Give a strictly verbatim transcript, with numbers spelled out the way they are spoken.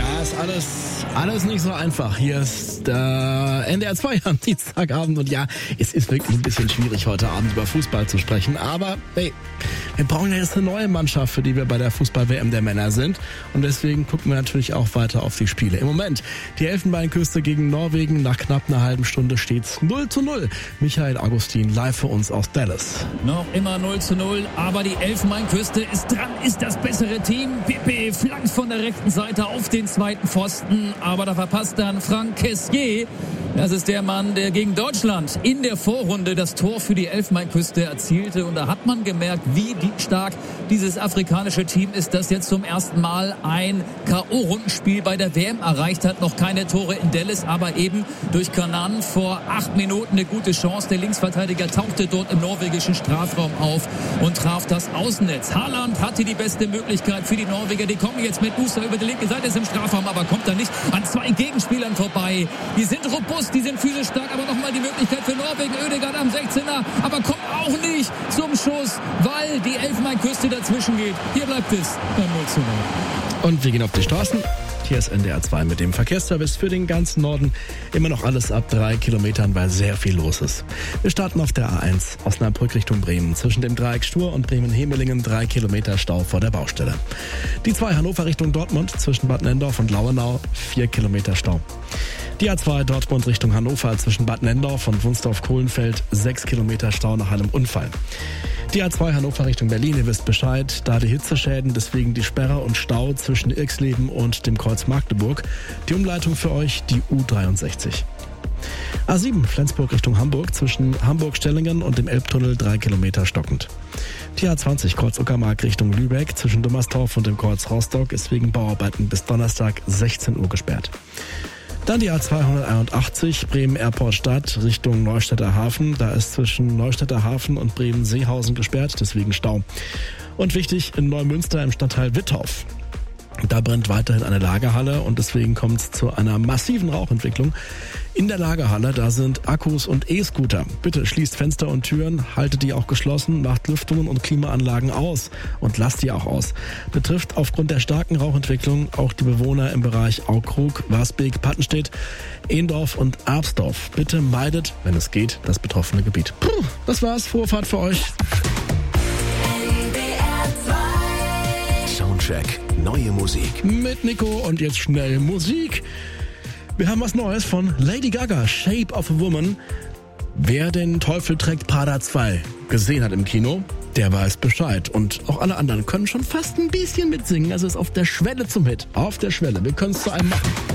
Ja, ist alles, alles nicht so einfach. Hier ist äh, N D R zwei am Dienstagabend und ja, es ist wirklich ein bisschen schwierig, heute Abend über Fußball zu sprechen. Aber hey, wir brauchen ja jetzt eine neue Mannschaft, für die wir bei der Fußball-W M der Männer sind. Und deswegen gucken wir natürlich auch weiter auf die Spiele. Im Moment die Elfenbeinküste gegen Norwegen. Nach knapp einer halben Stunde steht's null zu null. Michael Augustin live für uns aus Dallas. Noch immer null zu null, aber die Elfenbeinküste ist dran, ist das bessere Team. Pepe flankt von der rechten Seite auf den zweiten Pfosten, aber da verpasst dann Franck Kessié. Das ist der Mann, der gegen Deutschland in der Vorrunde das Tor für die Elfenbeinküste erzielte. Und da hat man gemerkt, wie stark dieses afrikanische Team ist, das jetzt zum ersten Mal ein K O-Rundenspiel bei der W M erreicht hat. Noch keine Tore in Dallas, aber eben durch Kanan vor acht Minuten eine gute Chance. Der Linksverteidiger tauchte dort im norwegischen Strafraum auf und traf das Außennetz. Haaland hatte die beste Möglichkeit für die Norweger. Die kommen jetzt mit Musa über die linke Seite, ist im Strafraum, aber kommt da nicht an zwei Gegenspielern vorbei. Die sind robust, die sind physisch stark, aber nochmal die Möglichkeit für Norwegen. Oedegaard am sechzehner, aber kommt auch nicht zum Schuss, weil die Elfenbeinküste dazwischen geht. Hier bleibt es beim null zu null. Und wir gehen auf die Straßen. Hier ist N D R zwei mit dem Verkehrsservice für den ganzen Norden. Immer noch alles ab drei Kilometern, weil sehr viel los ist. Wir starten auf der A eins, Osnabrück Richtung Bremen. Zwischen dem Dreieck Stur und Bremen-Hemelingen drei Kilometer Stau vor der Baustelle. Die zwei Hannover Richtung Dortmund, zwischen Bad Nendorf und Lauenau vier Kilometer Stau. Die A zwei Dortmund Richtung Hannover, zwischen Bad Nendorf und Wunsdorf-Kohlenfeld sechs Kilometer Stau nach einem Unfall. Die A zwei Hannover Richtung Berlin, ihr wisst Bescheid, da die Hitzeschäden, deswegen die Sperre und Stau zwischen Irxleben und dem Kreuz Magdeburg. Die Umleitung für euch, die U dreiundsechzig. A sieben Flensburg Richtung Hamburg, zwischen Hamburg-Stellingen und dem Elbtunnel drei Kilometer stockend. Die A zwanzig Kreuz Uckermark Richtung Lübeck, zwischen Dummerstorf und dem Kreuz Rostock ist wegen Bauarbeiten bis Donnerstag sechzehn Uhr gesperrt. Dann die A zweihunderteinundachtzig Bremen Airport Stadt Richtung Neustädter Hafen. Da ist zwischen Neustädter Hafen und Bremen-Seehausen gesperrt, deswegen Stau. Und wichtig, in Neumünster im Stadtteil Wittorf. Da brennt weiterhin eine Lagerhalle und deswegen kommt es zu einer massiven Rauchentwicklung. In der Lagerhalle, da sind Akkus und E-Scooter. Bitte schließt Fenster und Türen, haltet die auch geschlossen, macht Lüftungen und Klimaanlagen aus und lasst die auch aus. Betrifft aufgrund der starken Rauchentwicklung auch die Bewohner im Bereich Aukrug, Wasbeek, Pattenstedt, Ehendorf und Absdorf. Bitte meidet, wenn es geht, das betroffene Gebiet. Puh, das war's. Frohe Fahrt für euch. Soundcheck, neue Musik. Mit Nico und jetzt schnell Musik. Wir haben was Neues von Lady Gaga, Shape of a Woman. Wer den Teufel trägt Prada zwei gesehen hat im Kino, der weiß Bescheid. Und auch alle anderen können schon fast ein bisschen mitsingen. Also ist auf der Schwelle zum Hit. Auf der Schwelle. Wir können es zu einem machen.